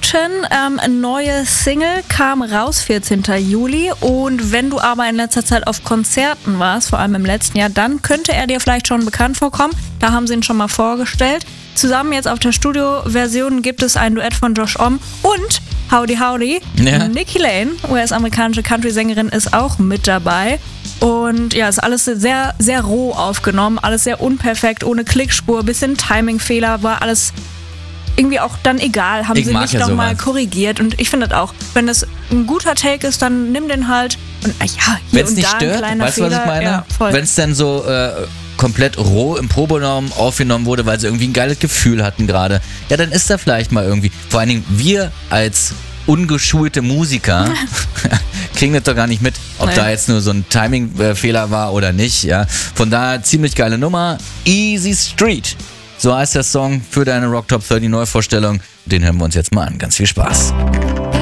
Neue Single kam raus, 14. Juli. Und wenn du aber in letzter Zeit auf Konzerten warst, vor allem im letzten Jahr, dann könnte er dir vielleicht schon bekannt vorkommen. Da haben sie ihn schon mal vorgestellt. Zusammen jetzt auf der Studio-Version gibt es ein Duett von Josh Homme und Howdy Howdy. Ja. Nikki Lane, US-amerikanische Country-Sängerin, ist auch mit dabei. Und ja, ist alles sehr, sehr roh aufgenommen, alles sehr unperfekt, ohne Klickspur, bisschen Timingfehler, war alles irgendwie auch dann egal, haben sie mich ja nochmal korrigiert. Und ich finde das auch, wenn das ein guter Take ist, dann nimm den halt. Und ja, hier Wenn's und nicht da stört, ein kleiner weißt du, was Fehler. ich meine? Ja, voll. Wenn es dann so komplett roh im Proberaum aufgenommen wurde, weil sie irgendwie ein geiles Gefühl hatten gerade, ja, dann ist da vielleicht mal irgendwie, vor allen Dingen wir als ungeschulte Musiker kriegen das doch gar nicht mit, ob da jetzt nur so ein Timing-Fehler war oder nicht. Ja. Von daher ziemlich geile Nummer. Easy Street. So heißt der Song für deine Rock Top 30 Neuvorstellung. Den hören wir uns jetzt mal an. Ganz viel Spaß.